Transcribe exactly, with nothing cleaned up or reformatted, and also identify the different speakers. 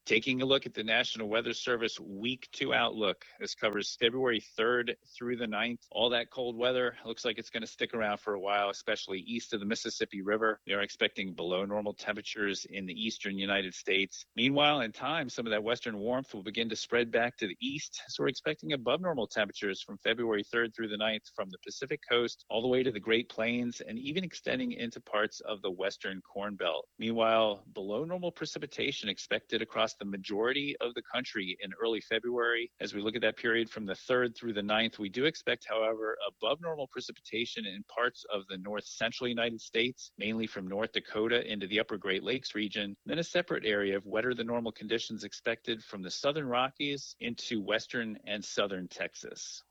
Speaker 1: Taking a look at the National Weather Service Week two outlook, this covers February third through the ninth. All that cold weather looks like it's going to stick around for a while, especially east of the Mississippi River. They are expecting below normal temperatures in the eastern United States. Meanwhile, in time, some of that western warmth will begin to spread back to the east. So we're expecting above normal temperatures from February third through the ninth from the Pacific coast all the way to the Great Plains and even extending into parts of the western Corn Belt. Meanwhile, below normal precipitation expected across the majority of the country in early February. As we look at that period from the third through the ninth, we do expect, however, above normal precipitation in parts of the north central United States, mainly from North Dakota into the upper Great Lakes region. Then a separate area of wetter than normal conditions expected from the southern Rockies into western and southern Texas.